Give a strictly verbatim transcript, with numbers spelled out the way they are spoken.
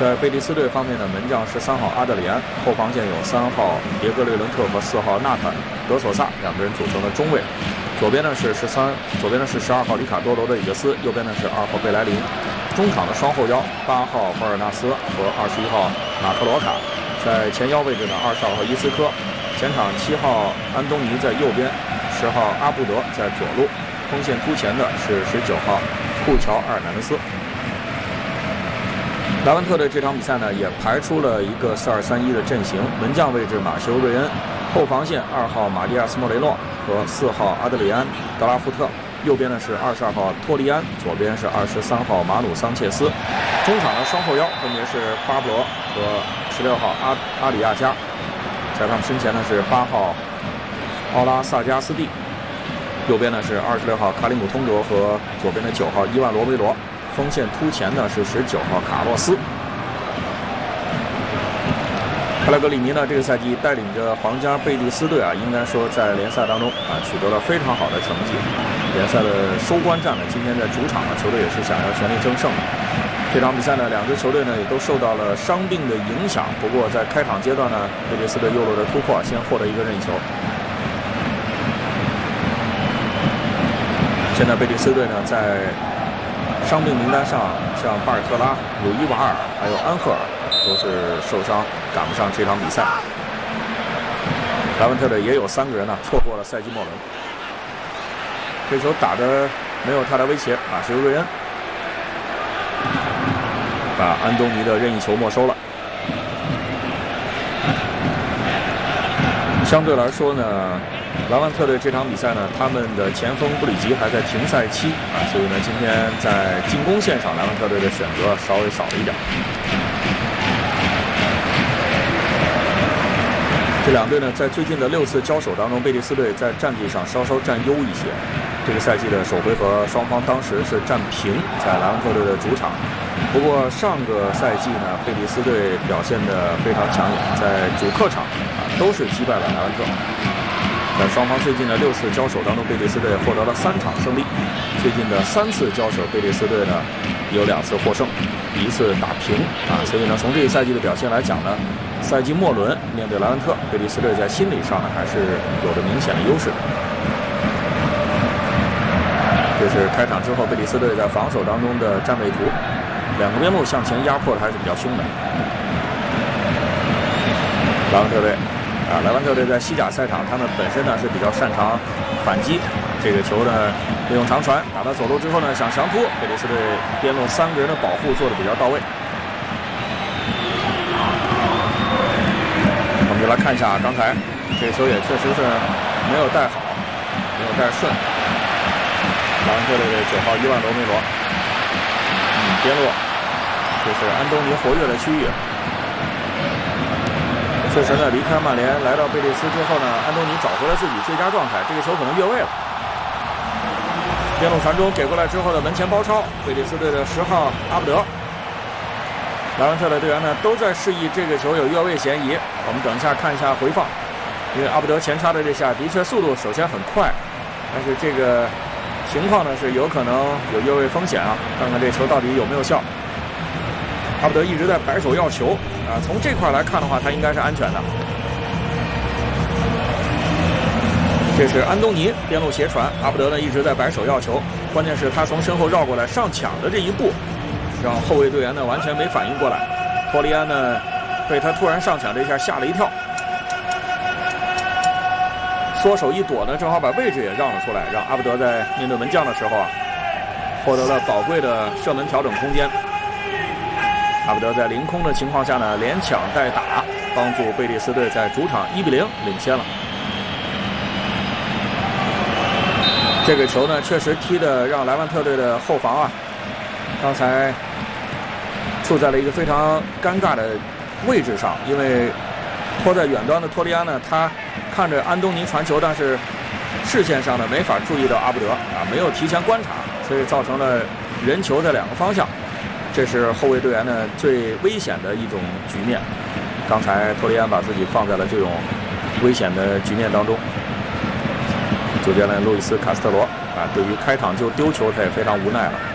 在贝蒂斯队方面呢，门将十三号阿德里安，后防线有三号迭戈雷伦特和四号纳坦德索萨两个人组成的中卫。左边呢是十三，左边呢是十二号里卡多罗德里格斯，右边呢是二号贝莱林。中场的双后腰八号赫尔纳斯和二十一号马克罗卡，在前腰位置呢二十二号伊斯科，前场七号安东尼在右边，十号阿布德在左路，锋线突前的是十九号库乔阿尔南德斯。莱万特的这场比赛呢，也排出了一个四二三一的阵型，门将位置马修瑞恩，后防线二号马蒂亚斯莫雷诺和四号阿德里安德拉夫特，右边呢是二十二号托利安，左边是二十三号马努桑切斯。中场的双后腰分别是巴博和十六号阿阿里亚加，在他们身前呢是八号奥拉萨加斯蒂，右边呢是二十六号卡里姆通德和左边的九号伊万罗维罗。锋线突前的是十九号卡洛斯。克莱格里尼呢，这个赛季带领着皇家贝蒂斯队啊，应该说在联赛当中啊取得了非常好的成绩。联赛的收官战呢，今天在主场啊，球队也是想要全力争胜的。这场比赛呢，两支球队呢也都受到了伤病的影响。不过在开场阶段呢，贝蒂斯队右路的突破先获得一个任意球。现在贝蒂斯队呢在伤病名单上，像巴尔特拉、鲁伊瓦尔还有安赫尔都是受伤，赶不上这场比赛。莱万特的也有三个人呢错过了赛季末轮。这球打得没有太大威胁，马修瑞恩把安东尼的任意球没收了。相对来说呢，莱万特队这场比赛呢，他们的前锋布里吉还在停赛期啊，所以呢，今天在进攻线上，莱万特队的选择稍微少了一点。这两队呢，在最近的六次交手当中，贝蒂斯队在战绩上稍稍占优一些。这个赛季的首回合，双方当时是战平，在莱万特队的主场。不过上个赛季呢，贝蒂斯队表现得非常抢眼，在主客场啊都是击败了莱万特。在双方最近的六次交手当中，贝蒂斯队获得了三场胜利。最近的三次交手，贝蒂斯队呢有两次获胜，一次打平啊。所以呢，从这个赛季的表现来讲呢，赛季末轮面对莱万特，贝蒂斯队在心理上呢还是有着明显的优势的。这是开场之后贝蒂斯队在防守当中的站位图，两个边路向前压迫的还是比较凶的。莱万特队啊，莱万特队在西甲赛场，他们本身呢是比较擅长反击。这个球呢，利用长传打到左路之后呢，想强突，贝蒂斯队边路三个人的保护做得比较到位。我们就来看一下刚才这个球也确实是没有带好，没有带顺。莱万特队的九号伊万罗梅罗，嗯，边路，这是安东尼活跃的区域。确实呢，离开曼联来到贝蒂斯之后呢，安东尼找回了自己最佳状态，这个球可能越位了。边路传中给过来之后的门前包抄，贝蒂斯队的十号阿布德。莱万特的队员呢都在示意这个球有越位嫌疑，我们等一下看一下回放，因为阿布德前插的这下的确速度首先很快，但是这个情况呢是有可能有越位风险啊，看看这球到底有没有效。阿布德一直在摆手要球啊，从这块来看的话，他应该是安全的。这是安东尼边路斜传，阿布德呢一直在摆手要球，关键是他从身后绕过来上抢的这一步，让后卫队员呢完全没反应过来。托利安呢被他突然上抢这一下吓了一跳，缩手一躲呢，正好把位置也让了出来，让阿布德在面对门将的时候啊，获得了宝贵的射门调整空间。阿布德在凌空的情况下呢，连抢带打，帮助贝蒂斯队在主场一比零领先了。这个球呢，确实踢的让莱万特队的后防啊，刚才处在了一个非常尴尬的位置上，因为拖在远端的托利安呢，他看着安东尼传球，但是视线上呢没法注意到阿布德啊，没有提前观察，所以造成了人球在两个方向。这是后卫队员呢最危险的一种局面。刚才托利安把自己放在了这种危险的局面当中。主教练路易斯·卡斯特罗啊，对于开场就丢球，他也非常无奈了。